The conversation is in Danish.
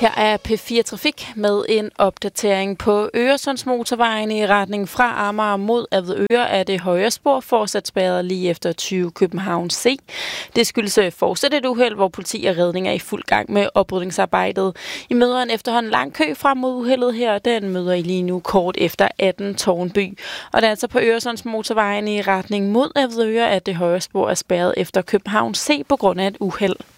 Her er P4 Trafik med en opdatering på Øresundsmotorvejen i retning fra Amager mod Avedøre er det højre spor fortsat spærret lige efter 20 København C. Det skyldes fortsat et uheld, hvor politi og redning er i fuld gang med oprydningsarbejdet. I møder en efterhånden lang kø frem mod uheldet her, den møder I lige nu kort efter 18 Tårnby. Og det er altså på Øresundsmotorvejen i retning mod Avedøre, at det højre spor er spærret efter København C på grund af et uheld.